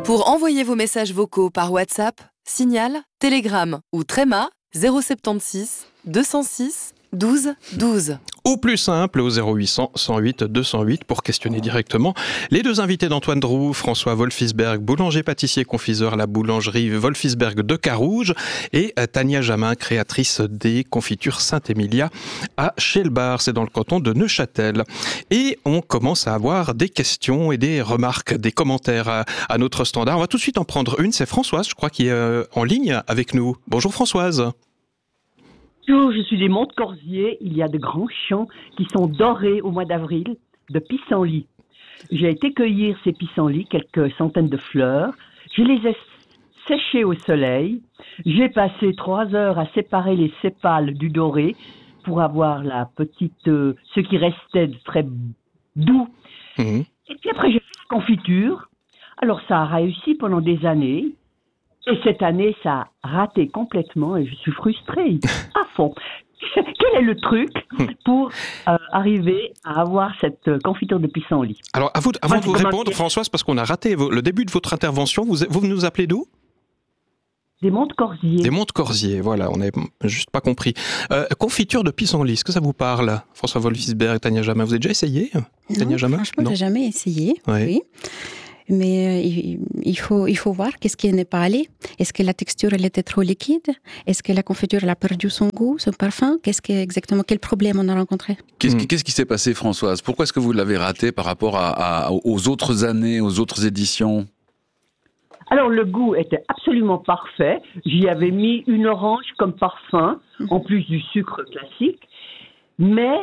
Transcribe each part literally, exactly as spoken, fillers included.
Pour envoyer vos messages vocaux par WhatsApp, Signal, Telegram ou Tréma zéro soixante-seize deux cent six douze douze. Ou plus simple, au zéro huit cents cent huit deux cent huit pour questionner directement les deux invités d'Antoine Drouot, François Wolfisberg, boulanger-pâtissier confiseur à la boulangerie Wolfisberg de Carouge, et Tania Jamin, créatrice des confitures Saint-Émilia à Chelbar, c'est dans le canton de Neuchâtel. Et on commence à avoir des questions et des remarques, des commentaires à, à notre standard. On va tout de suite en prendre une, c'est Françoise, je crois, qui est euh, en ligne avec nous. Bonjour Françoise. Bonjour, je suis des Monts-de-Corzier. Il y a de grands champs qui sont dorés au mois d'avril de pissenlits. J'ai été cueillir ces pissenlits, quelques centaines de fleurs. Je les ai séchés au soleil. J'ai passé trois heures à séparer les sépales du doré pour avoir la petite, euh, ce qui restait de très doux. Mmh. Et puis après, j'ai fait la confiture. Alors ça a réussi pendant des années. Et cette année, ça a raté complètement et je suis frustrée à fond. Quel est le truc pour euh, arriver à avoir cette confiture de pissenlit ? Alors, à vous, avant Moi, de vous répondre, Françoise, parce qu'on a raté le début de votre intervention, vous, vous nous appelez d'où ? Des Monts-de-Corzier. Des Monts-de-Corzier, voilà, on n'a juste pas compris. Euh, confiture de pissenlit, est-ce que ça vous parle ? François Wolfisberg, Tania Jamin, vous avez déjà essayé ? Non, Tania Jamin ? franchement, je n'ai jamais essayé, ouais. oui. Mais euh, il, faut, il faut voir qu'est-ce qui n'est pas allé. Est-ce que la texture elle était trop liquide ? Est-ce que la confiture elle a perdu son goût, son parfum ? Qu'est-ce que, exactement, quel problème on a rencontré ? Qu'est-ce qui, qu'est-ce qui s'est passé, Françoise ? Pourquoi est-ce que vous l'avez raté par rapport à, à, aux autres années, aux autres éditions ? Alors, le goût était absolument parfait. J'y avais mis une orange comme parfum, mmh. en plus du sucre classique. Mais,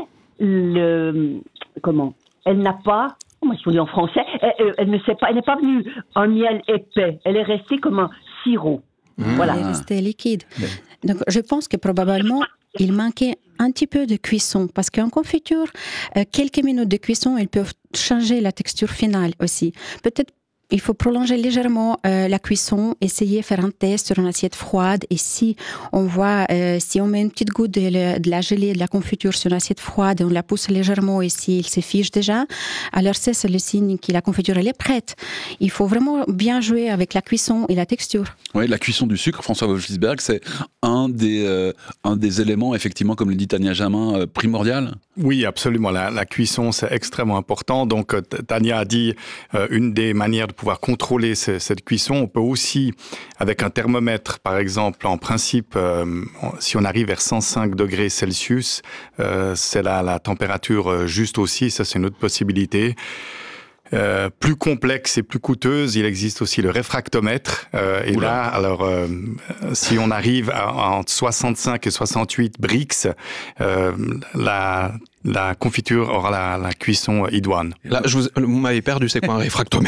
le, comment ? Elle n'a pas... Comment est-ce qu'on dit en français ? Elle, elle ne sait pas, elle n'est pas venue en miel épais. Elle est restée comme un sirop. Mmh. Voilà. Elle est restée liquide. Mmh. Donc, je pense que probablement, il manquait un petit peu de cuisson. Parce qu'en confiture, euh, quelques minutes de cuisson, elles peuvent changer la texture finale aussi. Peut-être il faut prolonger légèrement euh, la cuisson, essayer de faire un test sur une assiette froide. Et si on voit, euh, si on met une petite goutte de, le, de la gelée, de la confiture sur une assiette froide, et on la pousse légèrement et s'il se fiche déjà, alors c'est, c'est le signe que la confiture elle est prête. Il faut vraiment bien jouer avec la cuisson et la texture. Oui, la cuisson du sucre, François Wolfisberg, c'est un des, euh, un des éléments, effectivement, comme le dit Tania Jamin, euh, primordial. Oui, absolument. La, la cuisson, c'est extrêmement important. Donc, Tania a dit euh, une des manières de pouvoir contrôler c- cette cuisson. On peut aussi, avec un thermomètre, par exemple, en principe, euh, si on arrive vers cent cinq degrés Celsius, euh, c'est la, la température juste aussi. Ça, c'est une autre possibilité. Euh, plus complexe et plus coûteuse, il existe aussi le réfractomètre. Euh, et Oula. là, alors, euh, si on arrive à, à entre soixante-cinq et soixante-huit Brix, euh, la, la confiture aura la, la cuisson idoine. Là, je vous, vous m'avez perdu, c'est quoi un réfractomètre ?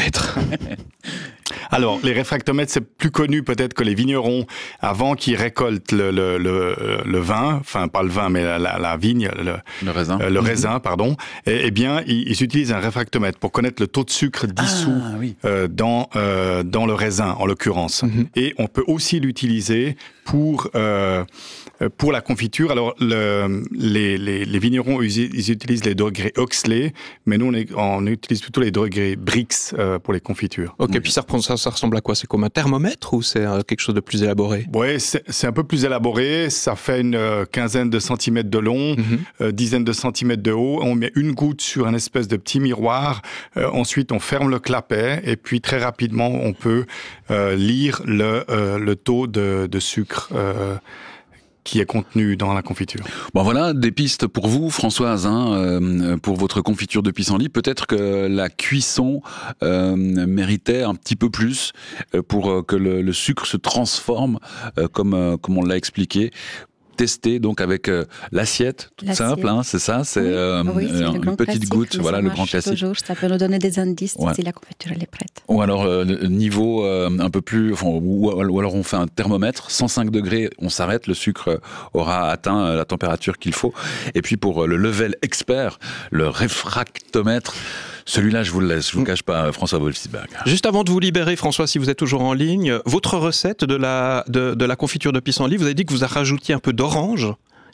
Alors, les réfractomètres, c'est plus connu peut-être que les vignerons, avant qu'ils récoltent le, le, le, le vin, enfin pas le vin, mais la, la, la vigne, le, le raisin, euh, le raisin, pardon, et, eh bien, ils, ils utilisent un réfractomètre pour connaître le taux de sucre dissous ah, oui. euh, dans, euh, dans le raisin, en l'occurrence. Mm-hmm. Et on peut aussi l'utiliser pour... Euh, Pour la confiture, alors le, les, les, les vignerons, ils, ils utilisent les degrés Oxley, mais nous, on, est, on utilise plutôt les degrés Brix euh, pour les confitures. Ok, mmh. Puis ça, ça, ça ressemble à quoi ? C'est comme un thermomètre ou c'est euh, quelque chose de plus élaboré ? Oui, c'est, c'est un peu plus élaboré. Ça fait une euh, quinzaine de centimètres de long, mmh. euh, dizaine de centimètres de haut. On met une goutte sur un espèce de petit miroir. Euh, ensuite, on ferme le clapet et puis très rapidement, on peut euh, lire le, euh, le taux de, de sucre euh, qui est contenu dans la confiture. Bon voilà, des pistes pour vous, Françoise, hein, euh, pour votre confiture de pissenlit. Peut-être que la cuisson euh, méritait un petit peu plus euh, pour que le, le sucre se transforme, euh, comme, euh, comme on l'a expliqué. Tester donc avec euh, l'assiette, toute l'assiette. simple, hein, c'est ça, c'est, oui. Euh, oui, c'est euh, une petite goutte, voilà le grand classique. Toujours, ça peut nous donner des indices ouais. si la confiture elle est prête. Ou alors euh, niveau euh, un peu plus, enfin, ou, ou alors on fait un thermomètre, cent cinq degrés, on s'arrête, le sucre aura atteint la température qu'il faut. Et puis pour le level expert, le réfractomètre. Celui-là, je vous le laisse, je vous cache pas, François Wolfisberg. Juste avant de vous libérer, François, si vous êtes toujours en ligne, votre recette de la, de, de la confiture de pissenlit, vous avez dit que vous a rajoutiez un peu d'orange.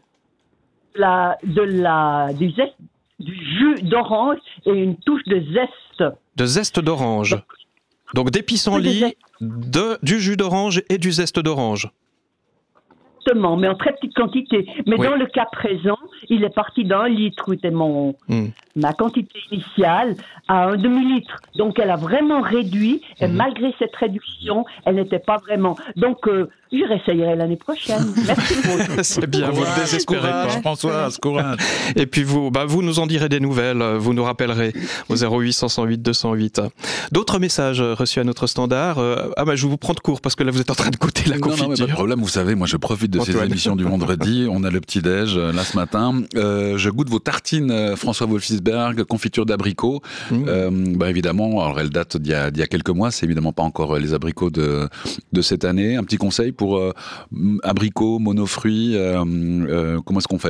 La, de la, du, zeste, du jus d'orange et une touche de zeste. De zeste d'orange. Donc des pissenlits, de, du jus d'orange et du zeste d'orange. Exactement, mais en très petite quantité. Mais Oui. dans le cas présent, il est parti d'un litre, où était mon, Mm. ma quantité initiale, à un demi-litre. Donc elle a vraiment réduit, et Mhm. malgré cette réduction, elle n'était pas vraiment... Donc euh, je réessayerai l'année prochaine. Merci beaucoup. C'est bien, vous ne désespérez courage, pas. Françoise, courage. Et puis vous, bah vous nous en direz des nouvelles, vous nous rappellerez au zéro huit cent, cent huit, deux cent huit. D'autres messages reçus à notre standard. Euh, Ah bah je vais vous prendre court parce que là vous êtes en train de goûter la Non, non, mais confiture. pas de problème, vous savez, moi je profite de ces Antoine. émissions du vendredi, on a le petit-déj euh, là ce matin, euh, je goûte vos tartines euh, François Wolfisberg, confiture d'abricots, Mmh. euh, bah évidemment, alors elles datent d'il y a, d'il y a quelques mois, c'est évidemment pas encore euh, les abricots de, de cette année. Un petit conseil pour euh, abricots, monofruits, euh, euh, comment est-ce qu'on fait ?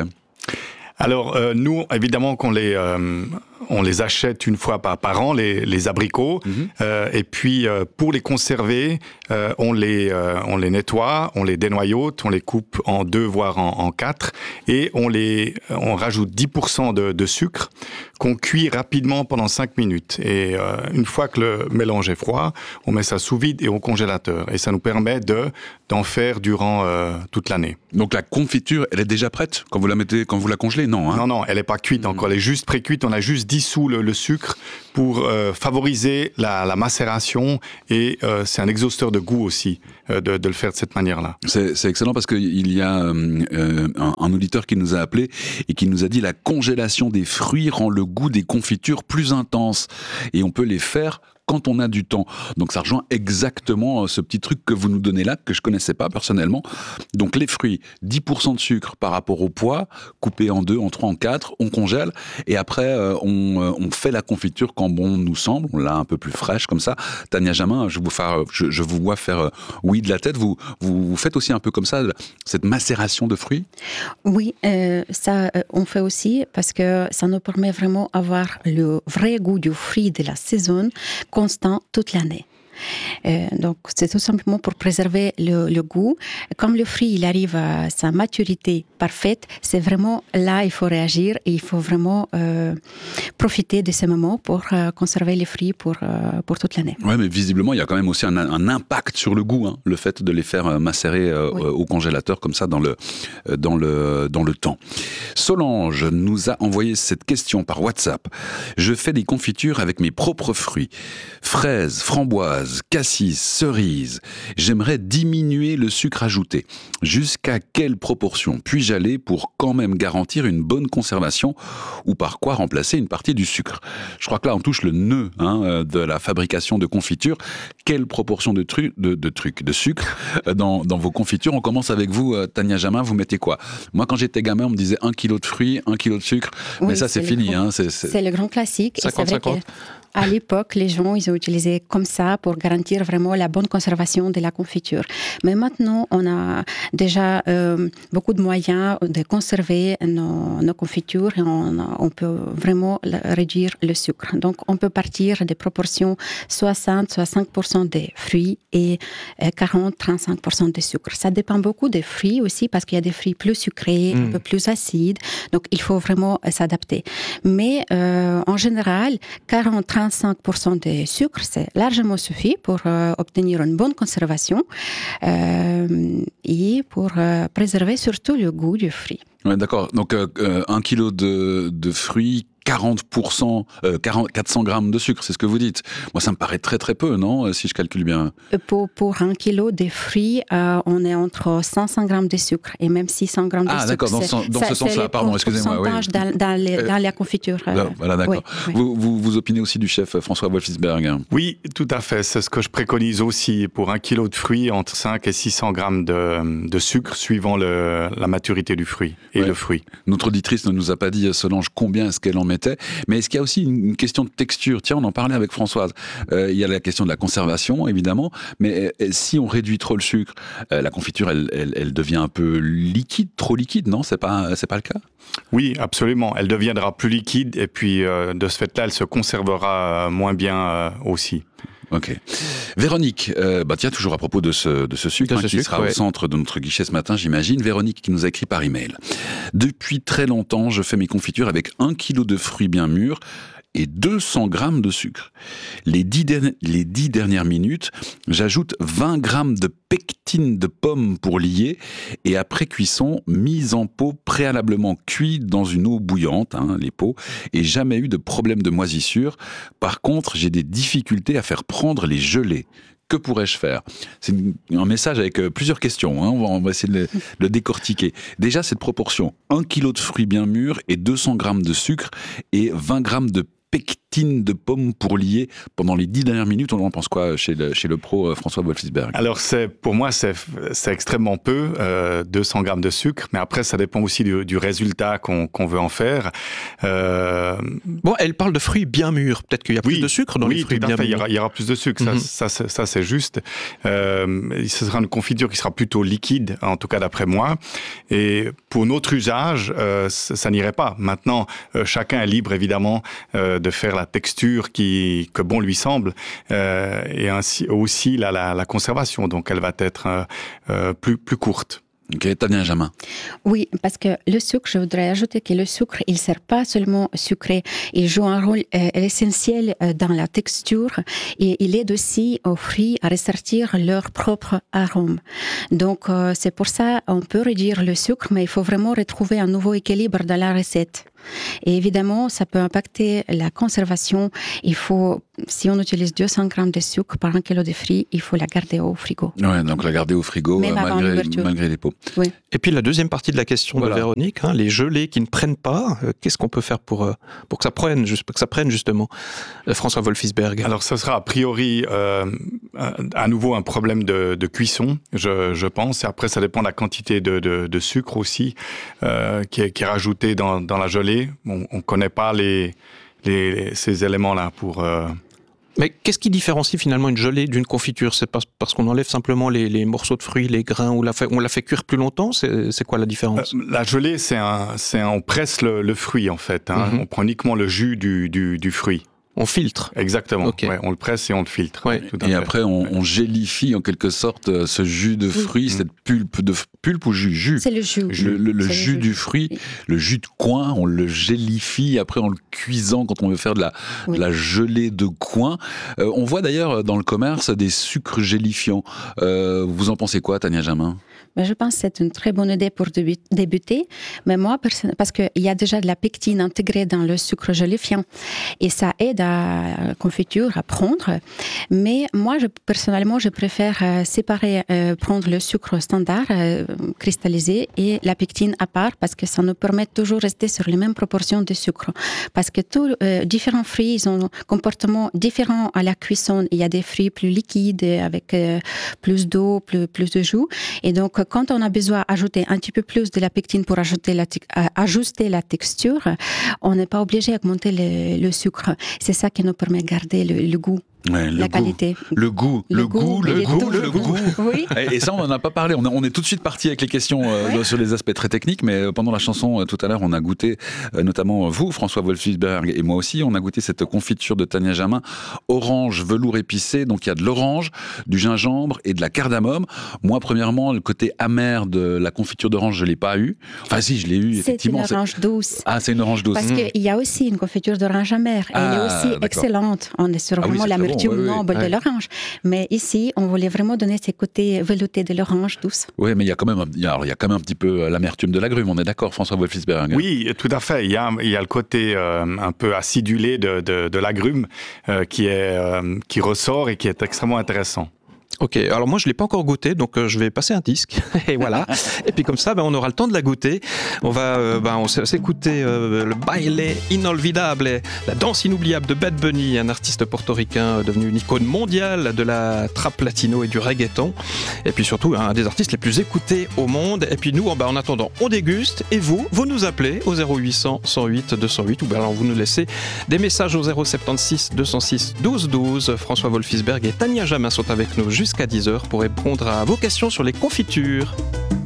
Alors, euh, nous, évidemment qu'on les, euh, on les achète une fois par, par an, les, les abricots. Mhm. Euh, et puis, euh, pour les conserver, euh, on, les, euh, on les nettoie, on les dénoyaute, on les coupe en deux, voire en, en quatre. Et on, les, on rajoute dix pour cent de, de sucre qu'on cuit rapidement pendant cinq minutes. Et euh, une fois que le mélange est froid, on met ça sous vide et au congélateur. Et ça nous permet de, d'en faire durant euh, toute l'année. Donc la confiture, elle est déjà prête quand vous la mettez, quand vous la congelez ? Non, hein ? Non, non, elle n'est pas cuite encore, elle est juste pré-cuite. On a juste dissous le, le sucre pour euh, favoriser la, la macération et euh, c'est un exhausteur de goût aussi euh, de, de le faire de cette manière-là. C'est, c'est excellent parce qu'il y a euh, euh, un, un auditeur qui nous a appelé et qui nous a dit la congélation des fruits rend le goût des confitures plus intense et on peut les faire quand on a du temps. Donc ça rejoint exactement ce petit truc que vous nous donnez là, que je connaissais pas personnellement. Donc les fruits, dix pour cent de sucre par rapport au poids, coupé en deux, en trois, en quatre, on congèle et après euh, on, euh, on fait la confiture quand bon nous semble, on l'a un peu plus fraîche comme ça. Tania Jamin, je vous, faire, je, je vous vois faire euh, oui de la tête, vous, vous, vous faites aussi un peu comme ça, cette macération de fruits ? Oui, euh, ça euh, on fait aussi parce que ça nous permet vraiment d'avoir le vrai goût du fruit de la saison constant toute l'année. Euh, donc, c'est tout simplement pour préserver le, le goût. Comme le fruit, il arrive à sa maturité parfaite, c'est vraiment là, il faut réagir et il faut vraiment euh, profiter de ce moment pour euh, conserver les fruits pour, euh, pour toute l'année. Ouais, mais visiblement, il y a quand même aussi un, un impact sur le goût, hein, le fait de les faire macérer euh, Oui. au congélateur comme ça dans le, dans le, dans le temps. Solange nous a envoyé cette question par WhatsApp. Je fais des confitures avec mes propres fruits. Fraises, framboises, cassis, cerises. J'aimerais diminuer le sucre ajouté. Jusqu'à quelle proportion puis-je aller pour quand même garantir une bonne conservation ou par quoi remplacer une partie du sucre ? Je crois que là, on touche le nœud hein, de la fabrication de confitures. Quelle proportion de, tru- de, de trucs, de sucre dans, dans vos confitures ? On commence avec vous, Tania Jamin. Vous mettez quoi ? Moi, quand j'étais gamin, on me disait un kilo de fruits, un kilo de sucre. Oui, mais ça, c'est, c'est fini. le grand- Hein, c'est, c'est... C'est le grand classique. cinquante et c'est vrai cinquante. que à l'époque, les gens, ils ont utilisé comme ça pour garantir vraiment la bonne conservation de la confiture. Mais maintenant, on a déjà euh, beaucoup de moyens de conserver nos, nos confitures et on, on peut vraiment réduire le sucre. Donc, on peut partir des proportions soixante à soixante-cinq pour cent des fruits et quarante à trente-cinq pour cent des sucres. Ça dépend beaucoup des fruits aussi parce qu'il y a des fruits plus sucrés, Mmh. un peu plus acides. Donc, il faut vraiment s'adapter. Mais euh, en général, quarante à trente-cinq pour cent des sucres, c'est largement suffit pour euh, obtenir une bonne conservation euh, et pour euh, préserver surtout le goût du fruit. Ouais, d'accord. Donc, euh, euh, un kilo de, de fruits, quarante pour cent, euh, quarante, quatre cents grammes de sucre, c'est ce que vous dites. Moi, ça me paraît très très peu, non ? Si je calcule bien. Pour, pour un kilo de fruits, euh, on est entre cinq cents grammes de sucre et même six cents grammes de Ah, sucre. d'accord, dans ce sens- dans ça- ce c'est sens-là, le pardon, excusez-moi, oui. pourcentage dans, dans, les- Euh, dans la confiture. euh, Là, voilà, d'accord. oui, oui. Vous, vous, vous opinez aussi du chef François Wolfisberg. Oui, tout à fait. C'est ce que je préconise aussi pour un kilo de fruits, entre cinq et six cents grammes de, de sucre, suivant le, la maturité du fruit et Ouais. le fruit. Notre auditrice ne nous a pas dit, Solange, combien est-ce qu'elle en mettait. Mais est-ce qu'il y a aussi une, une question de texture ? Tiens, on en parlait avec Françoise. Euh, il y a la question de la conservation, évidemment. Mais euh, si on réduit trop le sucre, euh, la confiture, elle, elle, elle devient un peu liquide, trop liquide, non ? C'est pas, c'est pas le cas ? Oui, absolument. Elle deviendra plus liquide et puis euh, de ce fait-là, elle se conservera euh, moins bien euh, aussi. Ok. Véronique, euh, bah tiens, toujours à propos de ce, de ce sucre, De hein, ce qui sucre, sera ouais. au centre de notre guichet ce matin, j'imagine. Véronique qui nous a écrit par email. Depuis très longtemps, je fais mes confitures avec un kilo de fruits bien mûrs et deux cents grammes de sucre. Les dix, derni- les dix dernières minutes, j'ajoute vingt grammes de pectine de pomme pour lier et après cuisson, mise en pot préalablement cuite dans une eau bouillante, hein, les pots, et jamais eu de problème de moisissure. Par contre, j'ai des difficultés à faire prendre les gelées. Que pourrais-je faire ? C'est un message avec plusieurs questions, hein. on, va, on va essayer de le, le décortiquer. Déjà, cette proportion, un kilo de fruits bien mûrs et deux cents grammes de sucre et vingt grammes de pectine de pomme pour lier pendant les dix dernières minutes. On en pense quoi chez le, chez le pro euh, François Wolfisberg ? Alors, c'est, pour moi, c'est, c'est extrêmement peu, euh, deux cents grammes de sucre, mais après, ça dépend aussi du, du résultat qu'on, qu'on veut en faire. Euh... Bon, elle parle de fruits bien mûrs. Peut-être qu'il y a plus oui, de sucre dans oui, les fruits tout à bien fait, mûrs. Il y, aura, il y aura plus de sucre, mm-hmm. ça, ça, ça, ça c'est juste. Euh, ce sera une confiture qui sera plutôt liquide, en tout cas d'après moi. Et pour notre usage, euh, ça, ça n'irait pas. Maintenant, euh, chacun est libre, évidemment, euh, de faire la texture qui, que bon lui semble, euh, et ainsi aussi la, la, la conservation. Donc, elle va être euh, euh, plus, plus courte. Ok, Tania Jamin. Oui, parce que le sucre, je voudrais ajouter que le sucre, il ne sert pas seulement sucré, il joue un rôle euh, essentiel euh, dans la texture et il aide aussi aux fruits à ressortir leur propre arôme. Donc, euh, c'est pour ça on peut réduire le sucre, mais il faut vraiment retrouver un nouveau équilibre dans la recette. Et évidemment, ça peut impacter la conservation. Il faut, si on utilise deux cents grammes de sucre par un kilo de fruits, il faut la garder au frigo. Ouais, donc la garder au frigo Même euh, avant malgré, l'ouverture. malgré les pots. Oui. Et puis la deuxième partie de la question Voilà. de Véronique, hein, les gelées qui ne prennent pas, euh, qu'est-ce qu'on peut faire pour, euh, pour que ça prenne, juste, que ça prenne justement euh, François Wolfisberg. Alors, ce sera a priori euh, à nouveau un problème de, de cuisson, je, je pense. Et après, ça dépend de la quantité de, de, de sucre aussi euh, qui, est, qui est rajouté dans, dans la gelée. On ne connaît pas les, les, ces éléments-là pour... Euh... Mais qu'est-ce qui différencie finalement une gelée d'une confiture ? C'est pas parce qu'on enlève simplement les, les morceaux de fruits, les grains, ou la fait, on la fait cuire plus longtemps ? C'est, c'est quoi la différence ? euh, La gelée, c'est un, c'est un, on presse le, le fruit en fait. Hein. Mm-hmm. On prend uniquement le jus du, du, du fruit. On filtre. Exactement. Okay. Ouais, on le presse et on le filtre. Ouais. Tout à et fait. après, on, on gélifie en quelque sorte ce jus de fruit, oui. cette pulpe de pulpe ou jus, jus. C'est le jus. Le, le, le jus le du jus. fruit, oui. le jus de coin, on le gélifie. Après, en le cuisant, quand on veut faire de la, oui. de la gelée de coin, euh, on voit d'ailleurs dans le commerce des sucres gélifiants. Euh, vous en pensez quoi, Tania Jamin ? Ben, je pense que c'est une très bonne idée pour débuter. Mais moi, parce qu'il y a déjà de la pectine intégrée dans le sucre gélifiant. Et ça aide à la confiture à prendre. Mais moi, je, personnellement, je préfère euh, séparer, euh, prendre le sucre standard, euh, cristallisé, et la pectine à part, parce que ça nous permet toujours de rester sur les mêmes proportions de sucre. Parce que tous euh, différents fruits, ils ont un comportement différent à la cuisson. Il y a des fruits plus liquides, avec euh, plus d'eau, plus, plus de jus. Et donc, quand on a besoin d'ajouter un petit peu plus de la pectine pour ajouter la te- ajuster la texture, on n'est pas obligé d'augmenter le, le sucre. C'est ça qui nous permet de garder le, le goût. Ouais, le la goût, qualité. Le goût, le, le goût, goût, le goût, le goût. Oui. Et, et ça, on n'en a pas parlé. On, a, on est tout de suite parti avec les questions euh, ouais. sur les aspects très techniques, mais pendant la chanson, euh, tout à l'heure, on a goûté, euh, notamment vous, François Wolfisberg, et moi aussi, on a goûté cette confiture de Tania Jamin, orange velours épicé. Donc, il y a de l'orange, du gingembre et de la cardamome. Moi, premièrement, le côté amer de la confiture d'orange, je ne l'ai pas eu. Enfin, si, je l'ai eu, effectivement. C'est une orange douce. Ah, c'est une orange douce. Parce mmh. qu'il y a aussi une confiture d'orange amère. Ah, elle est aussi d'accord. excellente. On est sur ah, vraiment oui, l'amertume bon, oui, noble oui. de l'orange. Mais ici, on voulait vraiment donner ces côtés veloutés de l'orange douce. Oui, mais il y a quand même, un, il y a, alors, il y a quand même un petit peu l'amertume de l'agrume. On est d'accord, François Wolfisberg ? Oui, tout à fait. Il y a, il y a le côté euh, un peu acidulé de, de, de l'agrume euh, qui, est, euh, qui ressort et qui est extrêmement intéressant. Ok, alors moi je ne l'ai pas encore goûté, donc euh, je vais passer un disque, et voilà. Et puis comme ça, ben, on aura le temps de la goûter. On va euh, ben, on s'écouter euh, le baile inolvidable, la danse inoubliable de Bad Bunny, un artiste portoricain devenu une icône mondiale de la trap latino et du reggaeton. Et puis surtout, un des artistes les plus écoutés au monde. Et puis nous, ben, en attendant, on déguste. Et vous, vous nous appelez au zéro huit cents, cent huit, deux cent huit, ou ben, alors vous nous laissez des messages au zéro soixante-seize, deux cent six, douze douze. François Wolfisberg et Tania Jamin sont avec nous jusqu'à dix heures pour répondre à vos questions sur les confitures.